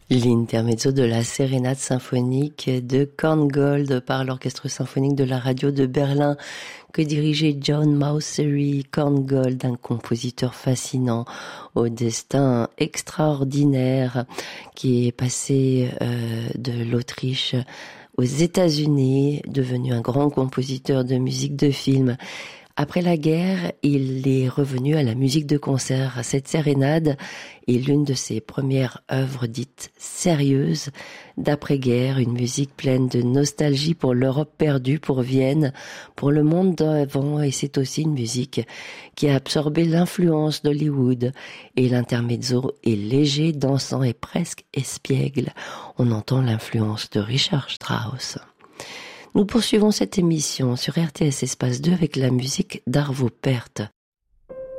L'intermezzo de la sérénade symphonique de Korngold par l'Orchestre symphonique de la radio de Berlin que dirigeait John Mausery. Korngold, un compositeur fascinant au destin extraordinaire qui est passé de l'Autriche aux États-Unis, devenu un grand compositeur de musique de film. Après la guerre, il est revenu à la musique de concert. Cette sérénade est l'une de ses premières œuvres dites sérieuses d'après-guerre, une musique pleine de nostalgie pour l'Europe perdue, pour Vienne, pour le monde d'avant, et c'est aussi une musique qui a absorbé l'influence d'Hollywood. Et l'intermezzo est léger, dansant et presque espiègle. On entend l'influence de Richard Strauss. Nous poursuivons cette émission sur RTS Espace 2 avec la musique d'Arvo Pärt.